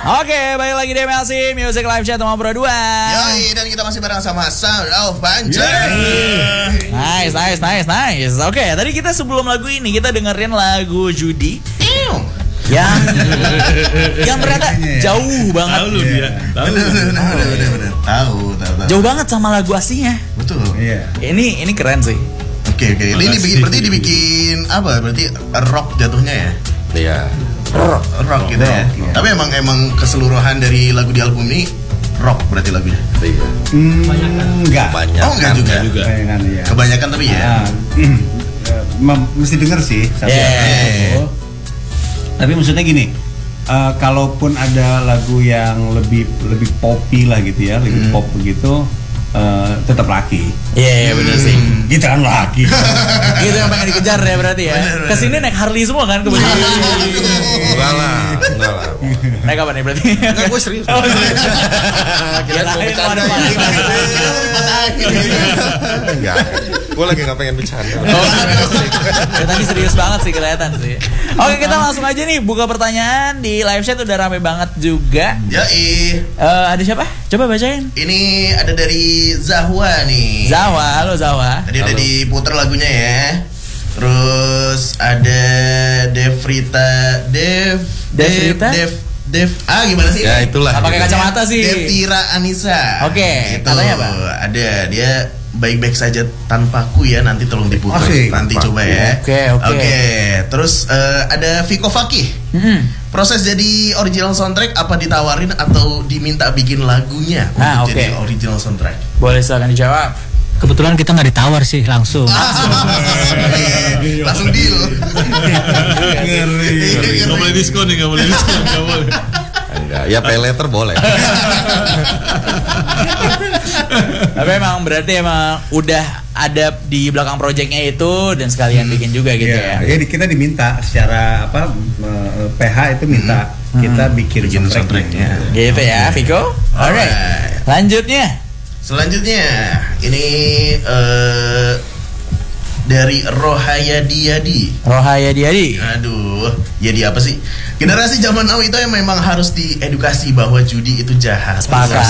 Oke, balik lagi di MLC Music Live Chat nomor 2. Yoi, dan kita masih bareng sama Sound of Panca. Nice. Oke, tadi kita sebelum lagu ini kita dengerin lagu Judy yang ternyata jauh banget. Tahu lu dia. Bener. Tahu. Jauh banget sama lagu aslinya. Betul. Iya. Ini keren sih. Oke. Ini berarti dibikin apa? Berarti rock jatuhnya ya? Iya. Rock gitu ya. Tapi emang keseluruhan dari lagu di album ini rock berarti lagunya. Iya. Enggak. Oh, enggak juga. Kebanyakan, ya. Kebanyakan tapi ya. Mesti denger sih satu lagu. Tapi maksudnya gini, kalaupun ada lagu yang lebih poppy lah gitu ya, lebih pop begitu, tetap laki. Iya, bener sih. Kita kan laki. Gitu yang pengen dikejar ya berarti ya. Kesini naik Harley semua kan kebetulan. Enggak lah. Naik apa nih berarti? Enggak, gue serius. Kirain mau ada Enggak. Gue lagi gak pengen bercanda. Ya, tadi serius banget sih kelihatan sih. Oke, kita langsung aja nih buka pertanyaan di live chat udah rame banget juga. Yoi. Ada siapa? Coba bacain. Ini ada dari Zahwa nih. Halo Zawa. Tadi udah diputer lagunya ya. Terus ada Devrita gimana sih? Ya itulah. Pakai kacamata sih. Devtira Anissa. Oke, gitu. katanya apa? Ada dia baik-baik saja tanpaku ya, nanti tolong diputar. Nanti coba ya. Oke. Terus ada Viko Fakih. Proses jadi original soundtrack apa ditawarin atau diminta bikin lagunya untuk jadi original soundtrack? Boleh silakan dijawab. Kebetulan kita nggak ditawar sih langsung. Langsung deal. Gak boleh diskon. Enggak, ya pay letter boleh. Tapi emang berarti udah ada di belakang projectnya itu dan sekalian bikin juga gitu ya. Jadi kita diminta secara PH itu minta kita bikin soundtracknya. Gitu ya, Viko. Alright. Selanjutnya ini dari Rohayadi. Aduh, jadi apa sih? Generasi zaman now itu yang memang harus diedukasi bahwa judi itu jahat. Sepakat.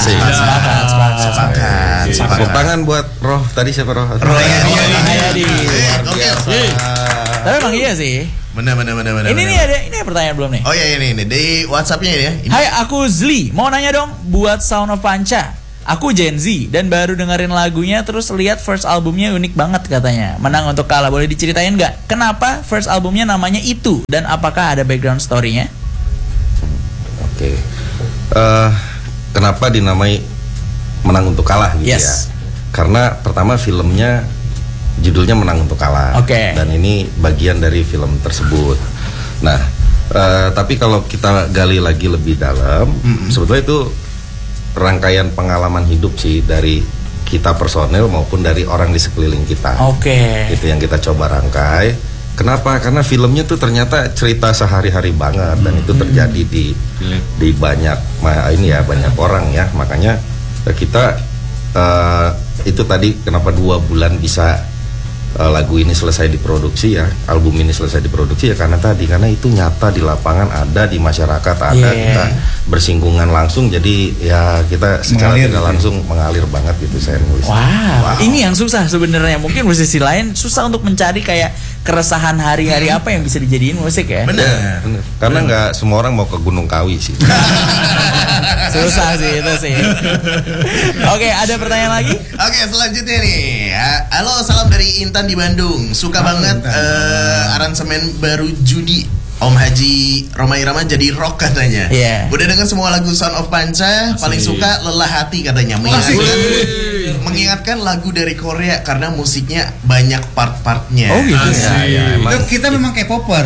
Tepuk tangan buat Roh. Tadi siapa Roh? Rohayadi. Oke. Tapi emang iya sih. Benar. Ini pertanyaan belum nih? Oh ya ini di WhatsApp-nya ya. Hai, aku Zli. Mau nanya dong buat Sound of Panca. Aku Gen Z dan baru dengerin lagunya terus lihat first albumnya unik banget katanya. Menang untuk kalah. Boleh diceritain nggak kenapa first albumnya namanya itu dan apakah ada background story-nya? Oke. Kenapa dinamai Menang untuk Kalah gitu ya? Karena pertama filmnya judulnya Menang untuk Kalah. Dan ini bagian dari film tersebut. Nah, tapi kalau kita gali lagi lebih dalam, sebetulnya itu rangkaian pengalaman hidup sih dari kita personel maupun dari orang di sekeliling kita. Itu yang kita coba rangkai. Kenapa? Karena filmnya tuh ternyata cerita sehari-hari banget dan itu terjadi di banyak banyak orang ya. Makanya kita itu tadi kenapa 2 bulan bisa lagu ini selesai diproduksi ya, album ini selesai diproduksi ya karena itu nyata di lapangan, ada di masyarakat, ada kita bersinggungan langsung, jadi ya kita secara tidak langsung mengalir banget gitu saya nulis. Wow. Ini yang susah sebenarnya, mungkin musisi lain susah untuk mencari kayak keresahan hari-hari apa yang bisa dijadiin musik ya. Bener. Karena nggak semua orang mau ke Gunung Kawi sih. Susah sih itu sih. Oke, ada pertanyaan lagi? Oke, selanjutnya nih. Halo, salam dari Intan di Bandung. Suka banget aransemen baru Judi. Om Haji Roma Irama jadi rock katanya. Udah denger semua lagu Sound of Panca. Paling suka Lelah Hati katanya. Mengingatkan lagu dari Korea karena musiknya banyak part-partnya. Oh gitu. Kita memang K-popers.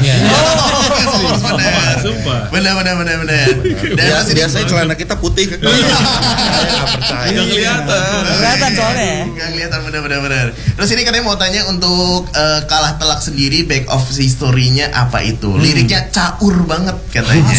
Bener. Dan biasanya celana kita putih. Nggak percaya. Nggak kelihatan soalnya. Nggak kelihatan, bener. Terus ini katanya mau tanya untuk Kalah Telak sendiri, back of history-nya apa itu? Liriknya caur banget katanya.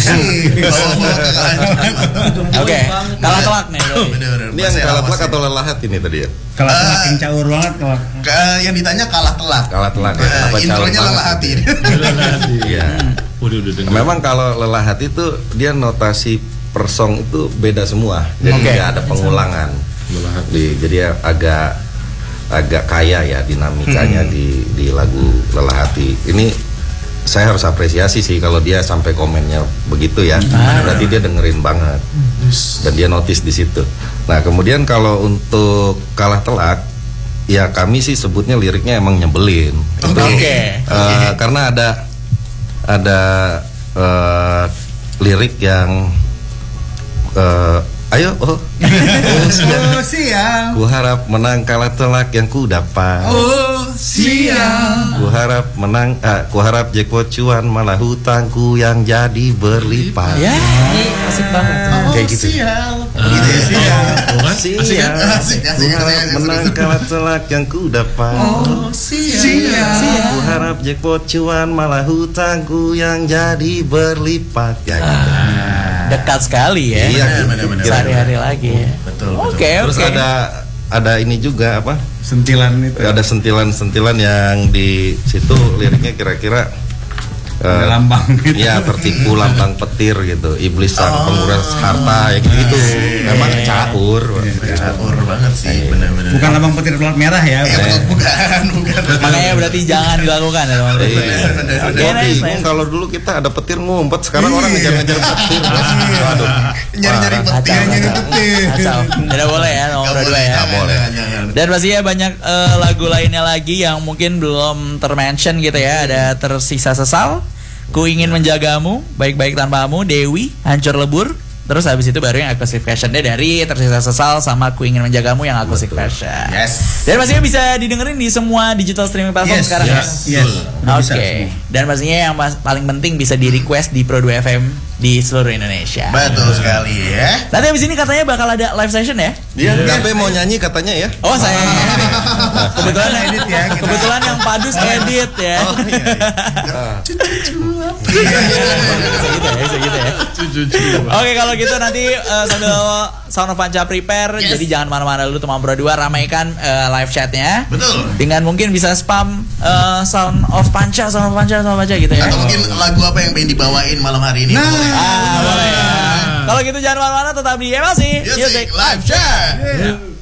Oke, Kalah Telak nih. Ini yang Kalah Telak atau Lelah Hati nih tadi ya? Kalah Telak yang caur banget. Yang ditanya Kalah Telak. Ya. Intronya Lelah Hati. Iya. Memang kalau Lelah Hati itu dia notasi per song itu beda semua, jadi nggak ada pengulangan. Jadi agak kaya ya dinamikanya di lagu Lelah Hati. Ini saya harus apresiasi sih kalau dia sampai komennya begitu ya. Berarti dia dengerin banget dan dia notice di situ. Nah kemudian kalau untuk Kalah Telak, ya kami sih sebutnya liriknya emang nyebelin. Karena ada lirik yang ayo siang. Ku harap menang kalah telak yang ku dapat. Siang. Ku harap menang, ku harap jackpot cuan malah hutangku yang jadi berlipat. Ya, asik banget. Kayak gitu. Siang. Menang kalah telak yang ku dapat. Siang. Ku harap jackpot cuan malah hutangku yang jadi berlipat. Ya gitu. Dekat sekali ya. Iya, sehari-hari lagi ya. Betul. Terus ada ini juga apa? Sentilan itu. Ada sentilan-sentilan yang di situ liriknya kira-kira lambang gitu. Ya tertipu lambang petir gitu, iblis sang penguras harta ya gitu. Memang caur banget sih, benar-benar. Bukan lambang petir pelat merah ya. Bukan. Makanya berarti jangan dilakukan ya teman-teman. Kalau dulu kita ada petir ngumpet, sekarang orang ngejar-ngejar petir. Waduh. Nyari petir. Kacau. Tidak boleh ya nomor 2 ya. Tidak boleh. Dan pastinya banyak lagu lainnya lagi yang mungkin belum termention gitu ya. Ada Tersisa Sesal, Ku Ingin Menjagamu, Baik-Baik Tanpamu, Dewi, Hancur Lebur. Terus habis itu baru yang acoustic versionnya dari Tersisa Sesal sama Ku Ingin Menjagamu yang acoustic version. Yes. Dan pastinya bisa didengerin di semua digital streaming platform sekarang ya. Oke. Dan pastinya yang paling penting bisa di request di Pro 2 FM di seluruh Indonesia. Betul sekali ya. Nanti habis ini katanya bakal ada live session ya? Iya. Tapi mau nyanyi katanya ya? Oh saya kebetulan edit ya. Kebetulan yang Padus edit ya. Bisa gitu ya. Oke kalau gitu nanti sambil Sound of Panca prepare. Jadi jangan mana-mana dulu teman Pro 2, ramaikan live chatnya. Betul. Dengan mungkin bisa spam Sound of Panca gitu ya. Atau mungkin lagu apa yang pengen dibawain malam hari ini. Boleh ya. Kalau gitu jangan mana-mana, tetap di MLC Music Live Chat.